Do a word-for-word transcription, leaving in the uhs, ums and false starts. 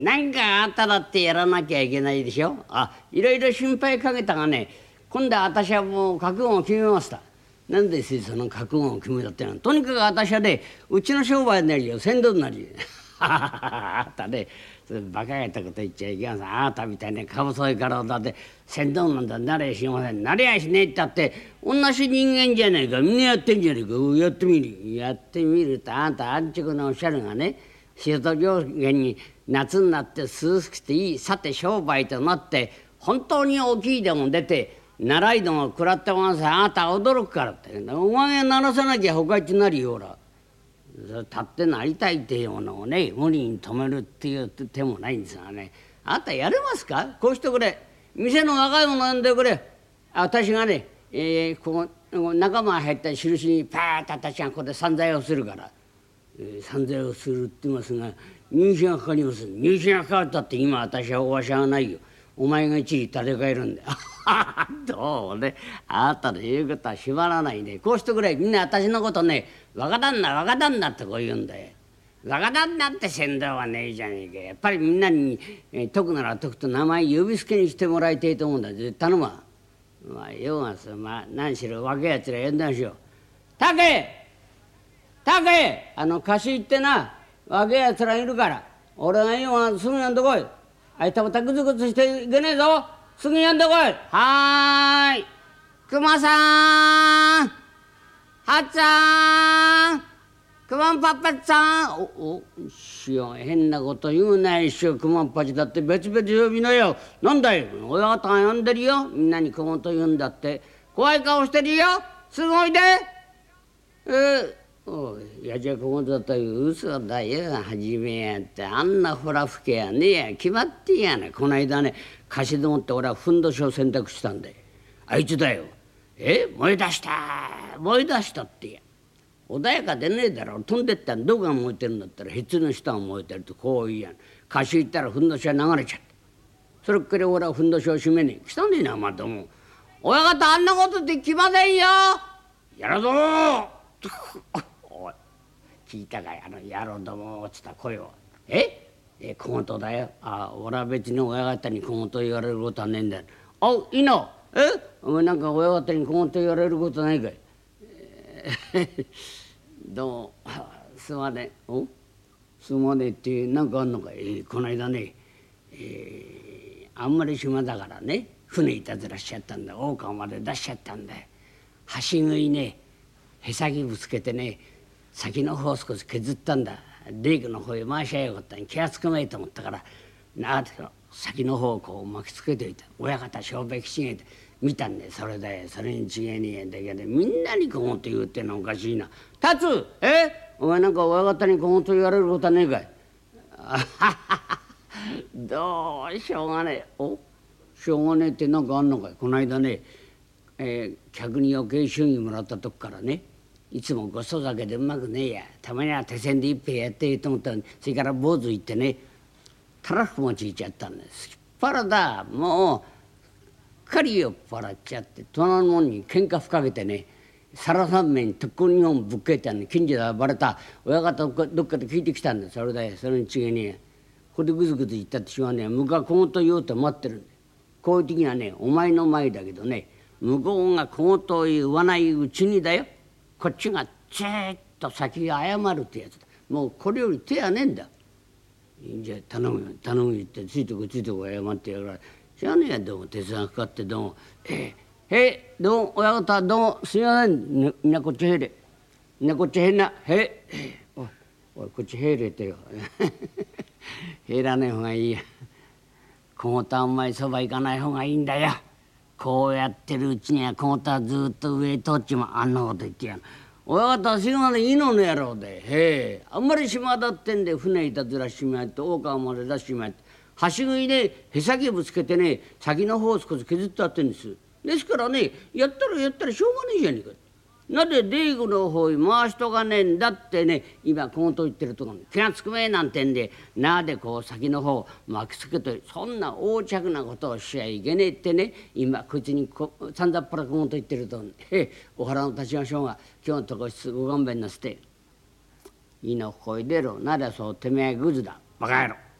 何かあったらってやらなきゃいけないでしょ。あ、いろいろ心配かけたがね、今度は私はもう覚悟を決めました。なんですよその覚悟を決めたってのは。とにかく私はね、うちの商売になるよ、船頭になるよ。あなたね、バカげたこと言っちゃいけません。あなたみたいにか細い体だって船頭なんだなれやしません。なれやしねえったって同じ人間じゃないか。みんなやってんじゃねえか。やってみるやってみると、あなた安直なおっしゃるがね、仕事上限に夏になって涼しくていい、さて商売となって本当に大きいでも出て習いども食らってもらせ、あなた驚くからって、お前が鳴らさなきゃ他行ってなるよ。ほら立ってなりたいっていうものをね、無理に止めるっていう手もないんですがね。あなたやれますか。こうしてくれ、店の若い者呼んでくれ。私がね、えー、ここ仲間が入った印にパーッと私がここで散財をするから、えー、散財をするって言いますが、入試がかかります。入試がかかったって今私はおわしはないよ。お前が一時立て替えるんだよ。どうね、あなたの言うことは縛らないね。こうしてくれ。みんな私のことね、若旦那若旦那ってこう言うんだよ。若旦那って先導はねえじゃねえか。やっぱりみんなに、えー、解くなら解くと名前呼び捨てにしてもらいたいと思うんだ。頼むわ。まあようがさ、まあ何しろ若いやつら呼んだんしよう。たけたけ、あの貸し行ってな、若いやつらいるから俺が言うがすぐ呼んでこい。あいたまたグズグズしていけねえぞ。すぐ呼んでこい。はーい。熊さん、はっちゃん、熊んぱっぱちゃん。おおしよう、変なこと言うな。一生熊んぱちだって別々呼びなよ。なんだよ、親方が呼んでるよ。みんなに熊と言うんだって。怖い顔してるよ。すぐおいで。えーおい、やじゃこだという嘘だよ。初めやってあんなほら吹けやねえや、決まってやな。この間ね、貸しでもって俺はふんどしを選択したんだよ。あいつだよ。え燃え出した燃え出したってや。穏やかでねえだろ。飛んでったらどこが燃えてるんだったらへつの下が燃えてるとこう言いやん。貸し行ったらふんどしは流れちゃった。それっきり俺はふんどしを閉めねえ。来たんねえなまたもう。親方あんなことで来ませんよ。やらぞおい、聞いたかい、あの野郎どもつった声を。ええ小言だよ。あ俺は別に親方に小言言われることはねえんだよ。おいいの、えお前なんか親方に小言言われることないかい。どうすまねえ。おすまねえって何かあんのかい。えー、この間ね、えー、あんまり島だからね、船いたずらしちゃったんだ。大川まで出しちゃったんだよ。橋食いね、へさきぶつけてね、先の方少し削ったんだ。レイクの方へ回しゃよかったに気が付かないと思ったからな、先の方をこう巻きつけていた。親方小べきちげて見たんで、それだよ。それに違えねえんだけど、みんなに小言言うってのはおかしいな。達えお前なんか親方に小言言われることはねえかい。どうしょうがねえ。おしょうがねえってなんかあんのかい。この間ね、えー、客に余計祝儀もらったとこからね、いつもごそ酒でうまくねえや、たまには手銭で一杯やっていいと思ったのに、それから坊主行ってね、たらふく餅いっちゃったんです。すっぱらだ、もうかり酔っ払っちゃって、隣の者に喧嘩ふかけてね、皿三面に特攻にほんぶっけたんで、近所で暴れた。親方どっかで聞いてきたんだ。それだよ。それに違えねえや。ここでぐずぐず言ったってしょうがねえ。向こうは小言言おうと待ってるんだ。こういう時にはね、お前の前だけどね、向こうが小言を言わないうちにだよ、こっちがちーっと先が謝るってやつだ。もうこれより手はねえんだ。いいんじゃ頼むよ頼むよってついてこついてこ謝ってやるから。知らねえやどうも手伝いがかかってどうも。えー、へいどうも親方どうもすみません。みんなこっちへれ。みんなこっちへんな。へいおいおいこっちへれってよ。へらねえ方がいいや。小言あんまりそば行かない方がいいんだよ。こうやってるうちには小言はずっと上へ通っちまあんなこと言ってやる。親方はしがねいいのの野郎で、へえあんまり島だってんで船いたずらしまって大川まで出しまって橋食いでへさきぶつけてね先の方を少し削ってあってんです。ですからねやったらやったらしょうがねえじゃねえか。なぜデイグの方へ回しとかねえんだってね今小言言ってるところに気がつくめえなんてんでなでこう先の方巻きつけてそんな横着なことをしちゃいけねえってね今こいつにこさんざっぱら小言言ってると「へえお腹の立ちましょうが今日のとこご勘弁なすっていいのこいでろならそうてめえグズだバカ野郎。